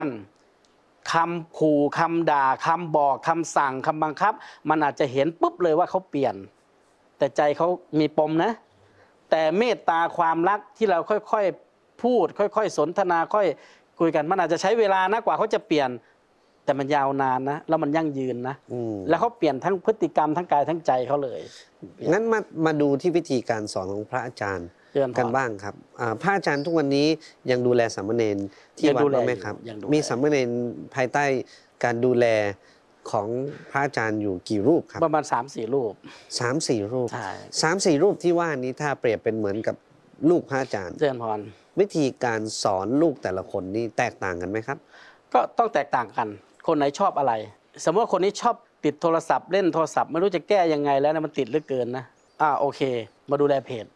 คำขู่คำด่าคำบอกคำสั่งคำบังคับมันอาจจะเห็นปุ๊บเลยว่าเขาเปลี่ยนแต่ใจเขามีปมนะแต่เมตตาความรักที่เราค่อยๆพูดค่อยๆสนทนาค่อยคุยกันมันอาจจะใช้เวลานะกว่าเขาจะเปลี่ยนแต่มันยาวนานนะแล้วมันยั่งยืนนะแล้วเขาเปลี่ยนทั้งพฤติกรรมทั้งกายทั้งใจเขาเลยงั้นมาดูที่วิธีการสอนของพระอาจารย์กันบ้างครับพระอาจารย์ทุกวันนี้ยังดูแลสามเณรที่วัดบ้างไหมครับมีสามเณรภายใต้การดูแลของพระอาจารย์อยู่กี่รูปครับประมาณ 3-4 รูป 3-4 รูป3-4 รูปที่ว่านี้ถ้าเปรียบเป็นเหมือนกับลูกพระอาจารย์เจริญพรวิธีการสอนลูกแต่ละคนนี่แตกต่างกันไหมครับก็ต้องแตกต่างกันคนไหนชอบอะไรสมมติว่าคนนี้ชอบติดโทรศัพท์เล่นโทรศัพท์ไม่รู้จะแก้ยังไงแล้วนะมันติดเหลือเกินนะโอเคมาดูแลเพจ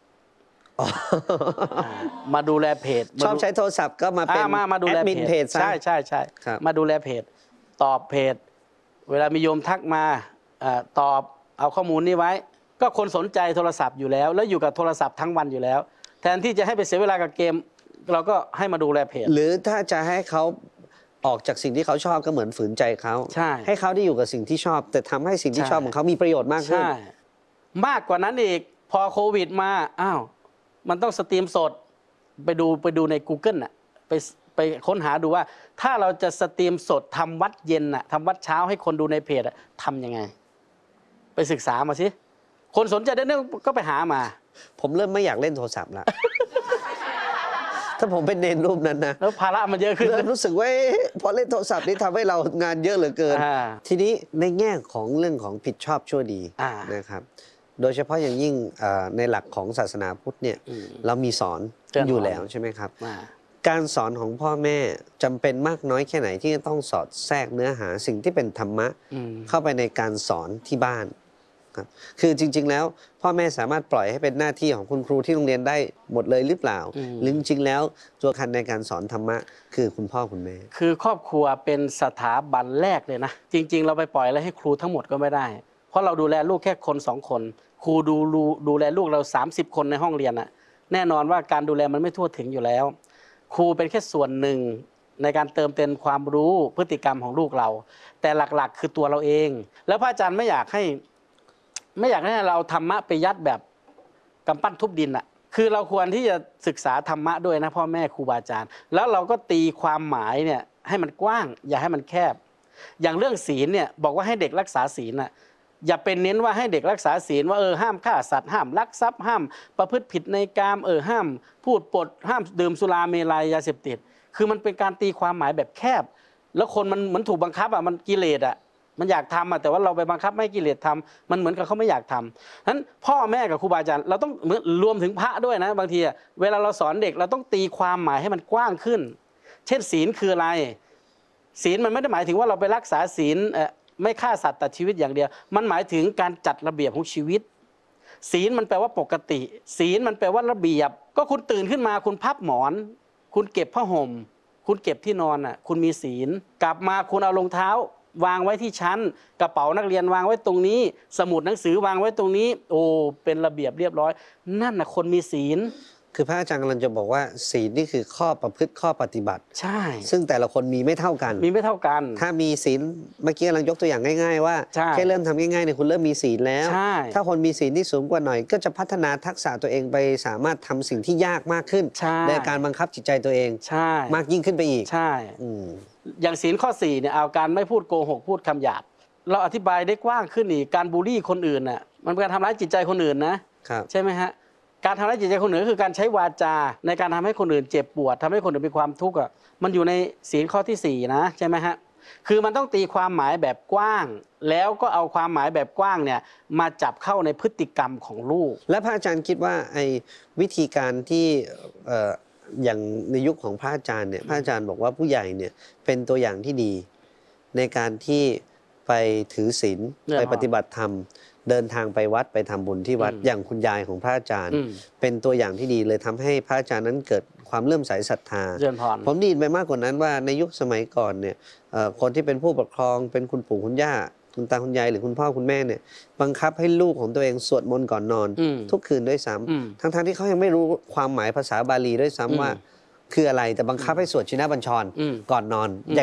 มาดูแลเพจชอบใช้โทรศัพท์ก็มาเป็นมาดูแลเพจใช่มาดูแลเพจตอบเพจเวลามีโยมทักมาตอบเอาข้อมูลนี้ไว้ก็คนสนใจโทรศัพท์อยู่แล้วแล้วอยู่กับโทรศัพท์ทั้งวันอยู่แล้วแทนที่จะให้ไปเสียเวลากับเกมเราก็ให้มาดูแลเพจหรือถ้าจะให้เขาออกจากสิ่งที่เขาชอบก็เหมือนฝืนใจเขาให้เขาได้อยู่กับสิ่งที่ชอบแต่ทำให้สิ่งที่ชอบของเขามีประโยชน์มากขึ้นมากกว่านั้นอีกพอโควิดมามันต้องสตรีมสดไปดูใน Google น่ะไปค้นหาดูว่าถ้าเราจะสตรีมสดทำวัดเย็นน่ะทำวัดเช้าให้คนดูในเพจทำยังไงไปศึกษามาสิคนสนใจได้เรื่องก็ไปหามาผมเริ่มไม่อยากเล่นโทรศัพท์ละถ้าผมเป็นเนรรูปนั้นนะแล้วภาระมันเยอะขึ้นรู้สึกว่าพอเล่นโทรศัพท์นี่ทำให้เรางานเยอะเหลือเกินทีนี้ในแง่ของเรื่องของผิดชอบชั่วดีนะครับโดยเฉพาะอย่างยิ่งในหลักของศาสนาพุทธเนี่ยเรามีสอนอยู่แล้วใช่ไหมครับการสอนของพ่อแม่จำเป็นมากน้อยแค่ไหนที่จะต้องสอดแทรกเนื้อหาสิ่งที่เป็นธรรมะเข้าไปในการสอนที่บ้านครับคือจริงๆแล้วพ่อแม่สามารถปล่อยให้เป็นหน้าที่ของคุณครูที่โรงเรียนได้หมดเลยหรือเปล่าหรือจริงๆแล้วตัวคันในการสอนธรรมะคือคุณพ่อคุณแม่คือครอบครัวเป็นสถาบันแรกเลยนะจริงๆเราไปปล่อยแล้วให้ครูทั้งหมดก็ไม่ได้เพราะเราดูแลลูกแค่คน2 คนครูดูแลลูกเรา30 คนในห้องเรียนแน่นอนว่าการดูแลมันไม่ทั่วถึงอยู่แล้วครูเป็นแค่ส่วนหนึ่งในการเติมเต็มความรู้พฤติกรรมของลูกเราแต่หลักๆคือตัวเราเองแล้วพระอาจารย์ไม่อยากให้เราธรรมะไปยัดแบบกำปั้นทุบดินคือเราควรที่จะศึกษาธรรมะด้วยนะพ่อแม่ครูบาอาจารย์แล้วเราก็ตีความหมายเนี่ยให้มันกว้างอย่าให้มันแคบอย่างเรื่องศีลเนี่ยบอกว่าให้เด็กรักษาศีลอย่าเป็นเน้นว่าให้เด็กรักษาศีลว่าห้ามฆ่าสัตว์ห้ามลักทรัพย์ห้ามประพฤติผิดในกามห้ามพูดปดห้ามดื่มสุราเมลัยยาเสพติดคือมันเป็นการตีความหมายแบบแคบแล้วคนมันเหมือนถูกบังคับมันกิเลสมันอยากทำแต่ว่าเราไปบังคับไม่ให้กิเลสทำมันเหมือนกับเขาไม่อยากทำนั้นพ่อแม่กับครูบาอาจารย์เราต้องรวมถึงพระด้วยนะบางทีเวลาเราสอนเด็กเราต้องตีความหมายให้มันกว้างขึ้นเช่นศีลคืออะไรศีลมันไม่ได้หมายถึงว่าเราไปรักษาศีลไม่ฆ่าสัตว์ตัดชีวิตอย่างเดียวมันหมายถึงการจัดระเบียบของชีวิตศีลมันแปลว่าปกติศีลมันแปลว่าระเบียบก็คุณตื่นขึ้นมาคุณพับหมอนคุณเก็บผ้าห่มคุณเก็บที่นอนคุณมีศีลกลับมาคุณเอารองเท้าวางไว้ที่ชั้นกระเป๋านักเรียนวางไว้ตรงนี้สมุดหนังสือวางไว้ตรงนี้เป็นระเบียบเรียบร้อยนั่นคนมีศีลคือพระอาจารย์กำลังจะบอกว่าศีลนี่คือข้อประพฤติข้อปฏิบัติใช่ซึ่งแต่ละคนมีไม่เท่ากันถ้ามีศีลเมื่อกี้กำลังยกตัวอย่างง่ายๆว่าแค่เริ่มทำง่ายๆเนี่ยคุณเริ่มมีศีลแล้วถ้าคนมีศีลที่สูงกว่าหน่อยก็จะพัฒนาทักษะตัวเองไปสามารถทำสิ่งที่ยากมากขึ้นในการบังคับจิตใจตัวเองมากยิ่งขึ้นไปอีกใช่อย่างศีลข้อ4เนี่ยเอาการไม่พูดโกหกพูดคำหยาบเราอธิบายได้กว้างขึ้นอีกการบูลลี่คนอื่นมันเป็นการทำร้ายจิตใจคนอื่นนะใช่ไหมฮะการทำร้ายจิตใจคนอื่นคือการใช้วาจาในการทำให้คนอื่นเจ็บปวดทำให้คนอื่นมีความทุกข์มันอยู่ในศีลข้อที่4นะใช่ไหมฮะคือมันต้องตีความหมายแบบกว้างแล้วก็เอาความหมายแบบกว้างเนี่ยมาจับเข้าในพฤติกรรมของลูกและพระอาจารย์คิดว่าไอ้วิธีการที่อย่างในยุคของพระอาจารย์เนี่ยพระอาจารย์บอกว่าผู้ใหญ่เนี่ยเป็นตัวอย่างที่ดีในการที่ไปถือศีลไปปฏิบัติธรรมเดินทางไปวัดไปทำบุญที่วัดอย่างคุณยายของพระอาจารย์เป็นตัวอย่างที่ดีเลยทำให้พระอาจารย์นั้นเกิดความเลื่อมใสศรัทธาผมได้ยินไปมากกว่านั้นว่าในยุคสมัยก่อนเนี่ยคนที่เป็นผู้ปกครองเป็นคุณปู่คุณย่าคุณตาคุณยายหรือคุณพ่อคุณแม่เนี่ยบังคับให้ลูกของตัวเองสวดมนต์ก่อนนอนทุกคืนด้วยซ้ำทั้งที่เขายังไม่รู้ความหมายภาษาบาลีด้วยซ้ำว่าคืออะไรแต่บังคับให้สวดชินบัญชรก่อนนอนอย่า